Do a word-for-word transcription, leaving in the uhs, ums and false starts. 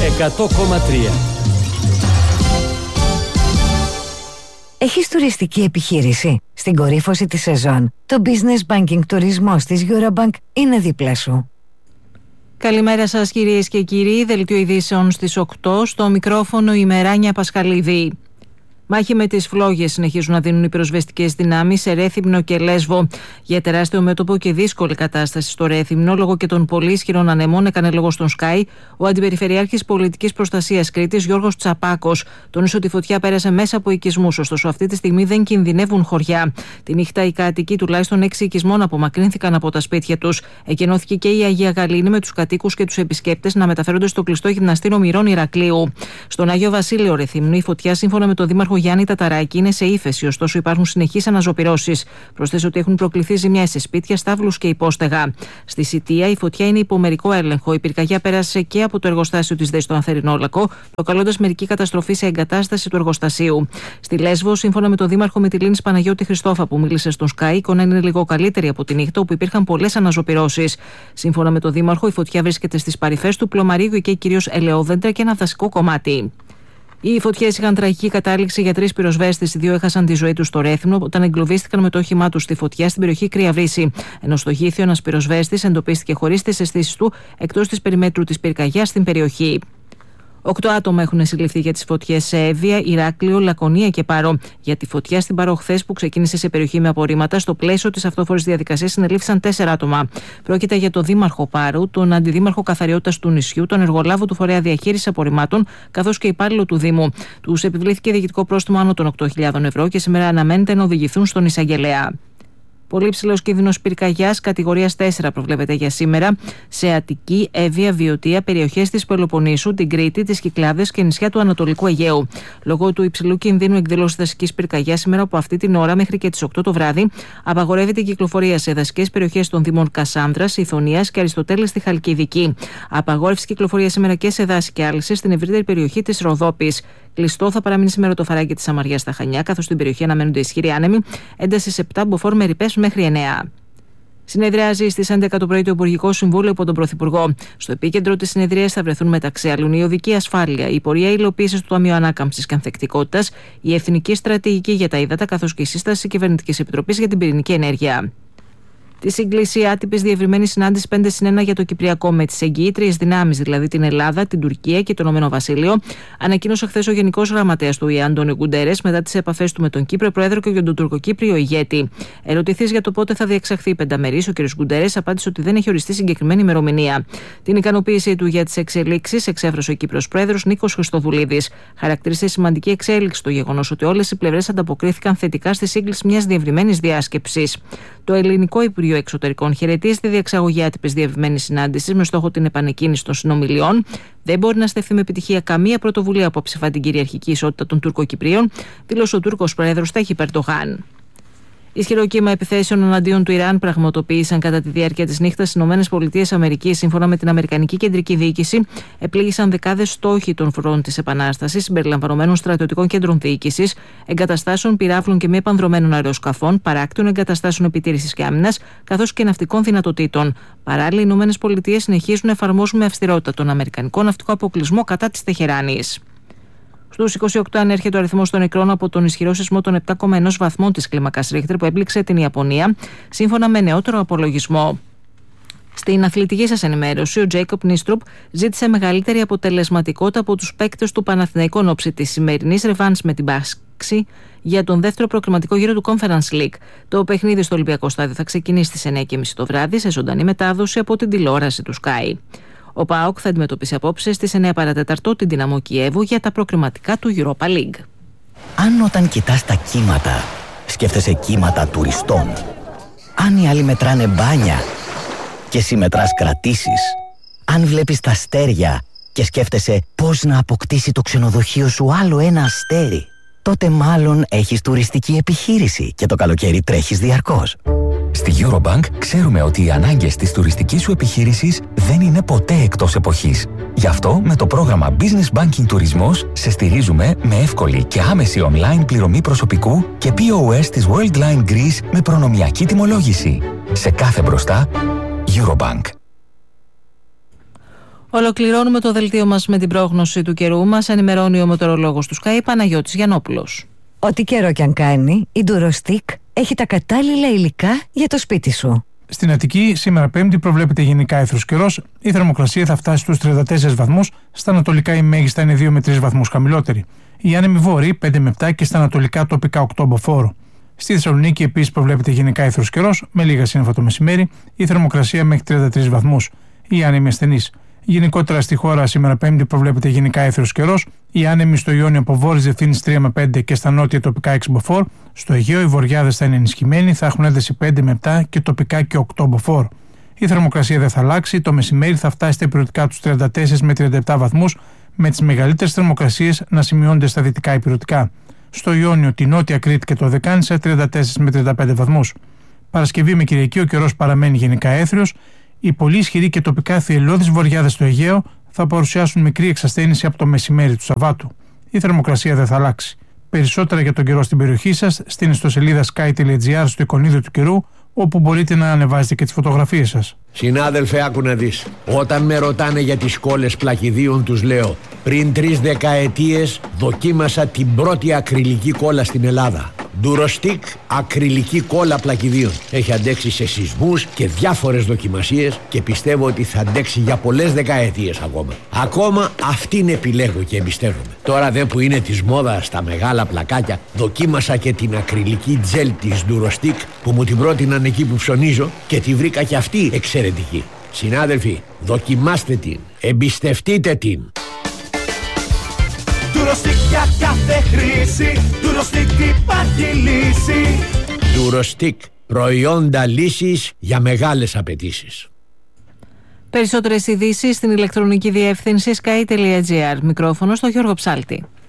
εκατό κόμμα τρία. Έχεις τουριστική επιχείρηση? Στην κορύφωση της σεζόν, το Business Banking τουρισμός της Eurobank είναι δίπλα σου. Καλημέρα σας κυρίες και κύριοι, δελτίο ειδήσεων στις οκτώ, στο μικρόφωνο η Μεράνια Πασχαλίδη. Μάχη με τις φλόγες συνεχίζουν να δίνουν οι πυροσβεστικές δυνάμεις σε Ρέθυμνο και Λέσβο. Για τεράστιο μέτωπο και δύσκολη κατάσταση στο Ρέθυμνο, λόγω και των πολύ ισχυρών ανεμών, έκανε λόγο στον Sky ο Αντιπεριφερειάρχης Πολιτικής Προστασίας Κρήτης Γιώργος Τσαπάκος. Τόνισε ότι η φωτιά πέρασε μέσα από οικισμούς, ωστόσο αυτή τη στιγμή δεν κινδυνεύουν χωριά. Τη νύχτα οι κάτοικοι τουλάχιστον έξι οικισμών απομακρύνθηκαν από τα σπίτια τους. Εκενώθηκε και η Αγία Γαλήνη με τους κατοίκους και τους επισκέπτες να μεταφέρονται στο κλειστό γυμναστήριο Μυρών Ηρακλείου. Στον Άγιο Βασίλειο Ρεθύμνου, η φωτιά, σύμφωνα με τον Δήμαρχο Γιάννη Ταταράκη, είναι σε ύφεση, ωστόσο υπάρχουν συνεχείς αναζωπυρώσεις. Προσθέτω ότι έχουν προκληθεί ζημιές σε σπίτια, στάβλους και υπόστεγα. Στη Σιτία, η φωτιά είναι υπό μερικό έλεγχο. Η πυρκαγιά πέρασε και από το εργοστάσιο της ΔΕΗ στο Ανθερινόλακο, προκαλώντας μερική καταστροφή σε εγκατάσταση του εργοστασίου. Στη Λέσβο, σύμφωνα με τον Δήμαρχο Μυτιλήνης Παναγιώτη Χριστόφα, που μίλησε στον Sky, η εικόνα είναι λίγο καλύτερη από τη νύχτα, όπου υπήρχαν πολλές αναζωπυρώσεις. Σύμφωνα με τον Δήμαρχο, η φωτιά βρίσκεται στις παρυφές του Πλωμαρίου και κυρίως ελαιόδεντρα και ένα δασικό κομμάτι. Οι φωτιές είχαν τραγική κατάληξη για τρεις πυροσβέστες. Οι δύο έχασαν τη ζωή τους στο Ρέθυμνο όταν εγκλωβίστηκαν με το όχημά τους στη φωτιά στην περιοχή Κρυαβρύση. Ενώ στο Γήθιο, ένας πυροσβέστης εντοπίστηκε χωρίς τις αισθήσεις του εκτός της περιμέτρου της πυρκαγιάς στην περιοχή. Οκτώ άτομα έχουν συλληφθεί για τις φωτιές σε Εύβοια, Ηράκλειο, Λακωνία και Πάρο. Για τη φωτιά στην Πάρο χθες, που ξεκίνησε σε περιοχή με απορρίμματα, στο πλαίσιο της αυτόφορης διαδικασίας συνελήφθησαν τέσσερα άτομα. Πρόκειται για τον Δήμαρχο Πάρου, τον Αντιδήμαρχο Καθαριότητας του νησιού, τον εργολάβο του Φορέα Διαχείρισης Απορριμμάτων, καθώς και υπάλληλο του Δήμου. Τους επιβλήθηκε διοικητικό πρόστιμο άνω των οκτώ χιλιάδων ευρώ και σήμερα αναμένεται να οδηγηθούν στον εισαγγελέα. Πολύ ψηλός κίνδυνος πυρκαγιάς κατηγορίας τέσσερα προβλέπεται για σήμερα σε Αττική, Εύβοια, Βιωτία, περιοχές της Πελοποννήσου, την Κρήτη, τις Κυκλάδες και νησιά του Ανατολικού Αιγαίου. Λόγω του υψηλού κινδύνου εκδήλωσης δασικής πυρκαγιάς σήμερα από αυτή την ώρα μέχρι και τις οκτώ το βράδυ, απαγορεύεται η κυκλοφορία σε δασικές περιοχές των Δήμων Κασάνδρας, Ιθωνίας και Αριστοτέλης στη Χαλκιδική. Απαγόρευση κυκλοφορία σήμερα και σε δάση και άλυσες στην ευρύτερη περιοχή της Ροδόπης. Κλειστό θα παραμείνει σήμερα το φαράγγι της Σαμαριάς στα Χανιά, καθώς στην περιοχή αναμένονται ισχυροί άνεμοι, έντασης επτά, μποφόρ με ρηπές μέχρι εννέα. Συνεδριάζει στις έντεκα το πρωί το Υπουργικό Συμβούλιο υπό τον Πρωθυπουργό. Στο επίκεντρο της συνεδρίας θα βρεθούν μεταξύ άλλων η οδική ασφάλεια, η πορεία υλοποίησης του Ταμείου Ανάκαμψης και Ανθεκτικότητας, η εθνική στρατηγική για τα ύδατα, καθώς και η σύσταση Κυβερνητικής Επιτροπής για την πυρηνική ενέργεια. Τη σύγκληση άτυπη διευρυμένη συνάντηση πέντε συν ένα για το Κυπριακό με τις εγγυήτριες δυνάμεις, δηλαδή την Ελλάδα, την Τουρκία και το Ηνωμένο Βασίλειο, ανακοίνωσε χθες ο Γενικός Γραμματέας του ΟΗΕ, Αντώνιο Γκουντέρες, μετά τις επαφές του με τον Κύπρο Πρόεδρο και τον Τουρκοκύπριο ηγέτη. Ερωτηθείς για το πότε θα διεξαχθεί η πενταμερής, ο κ. Γκουντέρες απάντησε ότι δεν έχει οριστεί συγκεκριμένη ημερομηνία. Την ικανοποίησή του για τις εξελίξεις εξέφρασε ο Κύπρος Πρόεδρος Νίκος Χριστοδουλίδης. Χαρακτήρισε σημαντική εξέλιξη το γεγονός ότι όλες οι πλευρές ανταποκρίθηκαν θετικά στη σύγκληση μιας διευρυμένης διάσκεψης. Το ελληνικό Υπουργείο Εξωτερικών χαιρετίζει τη διεξαγωγή άτυπης διευρυμένης συνάντησης με στόχο την επανεκκίνηση των συνομιλιών. Δεν μπορεί να στεφθεί με επιτυχία καμία πρωτοβουλία που αψηφά την κυριαρχική ισότητα των Τουρκοκυπρίων, δήλωσε ο Τούρκος Πρόεδρος Ταγιπ Ερντογάν. Ισχυρό κύμα επιθέσεων εναντίον του Ιράν πραγματοποίησαν κατά τη διάρκεια της νύχτας στις ΗΠΑ. Σύμφωνα με την Αμερικανική Κεντρική Διοίκηση, επλήγησαν δεκάδες στόχοι των φορών της Επανάστασης, συμπεριλαμβανομένων στρατιωτικών κέντρων διοίκησης, εγκαταστάσεων πυράβλων και μη επανδρομένων αεροσκαφών, παράκτιων εγκαταστάσεων επιτήρησης και άμυνας, καθώς και ναυτικών δυνατοτήτων. Παράλληλα, οι ΗΠΑ συνεχίζουν να εφαρμόζουν με αυστηρότητα τον αμερικανικό ναυτικό αποκλεισμό κατά της Τεχεράνης. Στους είκοσι οκτώ ανέρχεται ο αριθμός των νεκρών από τον ισχυρό σεισμό των επτά κόμμα ένα βαθμών της κλίμακας Ρίχτερ που έπληξε την Ιαπωνία, σύμφωνα με νεότερο απολογισμό. Στην αθλητική σας ενημέρωση, ο Τζέικοπ Νίστρουπ ζήτησε μεγαλύτερη αποτελεσματικότητα από τους παίκτες του Παναθηναϊκού εν ώψη της σημερινής ρεβάνς με την Μπάξη για τον δεύτερο προκριματικό γύρο του Conference League. Το παιχνίδι στο Ολυμπιακό Στάδιο θα ξεκινήσει στις εννιά και μισή το βράδυ σε ζωντανή μετάδοση από την τηλεόραση του Sky. Ο ΠΑΟΚ θα αντιμετωπίσει απόψε στις εννιά παρά τέταρτο την Δυναμό Κιέβου για τα προκριματικά του Europa League. Αν όταν κοιτάς τα κύματα, σκέφτεσαι κύματα τουριστών. Αν οι άλλοι μετράνε μπάνια και εσύ μετράς κρατήσεις. Αν βλέπεις τα αστέρια και σκέφτεσαι πώς να αποκτήσει το ξενοδοχείο σου άλλο ένα αστέρι, τότε μάλλον έχεις τουριστική επιχείρηση και το καλοκαίρι τρέχεις διαρκώς. Στη Eurobank ξέρουμε ότι οι ανάγκες της τουριστικής σου επιχείρησης δεν είναι ποτέ εκτός εποχής. Γι' αυτό με το πρόγραμμα Business Banking Τουρισμός σε στηρίζουμε με εύκολη και άμεση online πληρωμή προσωπικού και πι ο ες της Worldline Greece με προνομιακή τιμολόγηση. Σε κάθε μπροστά, Eurobank. Ολοκληρώνουμε το δελτίο μας με την πρόγνωση του καιρού. Μας ενημερώνει ο μετεωρολόγος του Sky, Παναγιώτης Γιαννόπουλος. Ό,τι καιρό κι αν κάνει, η Durostick έχει τα κατάλληλα υλικά για το σπίτι σου. Στην Αττική, σήμερα Πέμπτη, προβλέπεται γενικά αίθρος καιρός. Η θερμοκρασία θα φτάσει στους τριάντα τέσσερις βαθμούς. Στα ανατολικά η μέγιστα είναι δύο με τρεις βαθμούς χαμηλότερη. Η άνεμη βόρειη πέντε με επτά και στα ανατολικά τοπικά οκτώ μποφόρ. Στη Θεσσαλονίκη επίσης προβλέπεται γενικά αίθρος καιρός, με λίγα σύννεφα το μεσημέρι. Η θερμοκρασία μέχρι τριάντα τρεις βαθμούς. Η άνεμη ασθενής. Γενικότερα στη χώρα, σήμερα Πέμπτη, προβλέπεται γενικά αίθρος καιρός. Οι άνεμοι στο Ιόνιο από βόρειες διευθύνσεις τρία με πέντε και στα νότια τοπικά έξι μποφόρ. Στο Αιγαίο οι βορειάδες θα είναι ενισχυμένοι, θα έχουν ένταση πέντε με επτά και τοπικά και οκτώ μποφόρ. Η θερμοκρασία δεν θα αλλάξει. Το μεσημέρι θα φτάσει στα ηπειρωτικά τους τριάντα τέσσερις με τριάντα επτά βαθμούς, με τις μεγαλύτερες θερμοκρασίες να σημειώνονται στα δυτικά ηπειρωτικά. Στο Ιόνιο, τη Νότια Κρήτη και το Δεκάνησα τριάντα τέσσερις με τριάντα πέντε βαθμούς. Παρασκευή με Κυριακή ο καιρός παραμένει γενικά έθριος. Οι πολύ ισχυροί και τοπικά θυελλώδεις βορειάδες στο Αιγαίο θα παρουσιάσουν μικρή εξασθένηση από το μεσημέρι του Σαββάτου. Η θερμοκρασία δεν θα αλλάξει. Περισσότερα για τον καιρό στην περιοχή σας στην ιστοσελίδα sky τελεία gr στο εικονίδιο του καιρού, όπου μπορείτε να ανεβάζετε και τις φωτογραφίες σας. Συνάδελφε, άκου να δεις. Όταν με ρωτάνε για τις κόλλες πλακιδίων, τους λέω: πριν τρεις δεκαετίες δοκίμασα την πρώτη ακριλική κόλλα στην Ελλάδα. Durostick ακριλική κόλλα πλακιδίων. Έχει αντέξει σε σεισμούς και διάφορες δοκιμασίες και πιστεύω ότι θα αντέξει για πολλές δεκαετίες ακόμα. Ακόμα αυτήν επιλέγω και εμπιστεύομαι. Τώρα δε που είναι της μόδας στα μεγάλα πλακάκια, δοκίμασα και την ακριλική τζέλ της Durostick που μου την πρότειναν εκεί που ψωνίζω και τη βρήκα και αυτή εξαιρετική. Συνάδελφοι, δοκιμάστε την, εμπιστευτείτε την. Durostick για κάθε χρήση, Durostick υπάρχει λύση. Durostick, προϊόντα λύσης για μεγάλες απαιτήσεις. Περισσότερες ειδήσεις στην ηλεκτρονική διεύθυνση sky τελεία gr. Μικρόφωνο στο Γιώργο Ψάλτη.